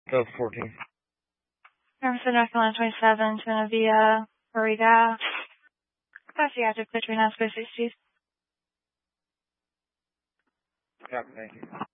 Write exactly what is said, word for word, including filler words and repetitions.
Delta fourteen. Emerson, North Carolina twenty-seven, to via Florida. Capacity active, clear to now, space sixty. Copy, thank you.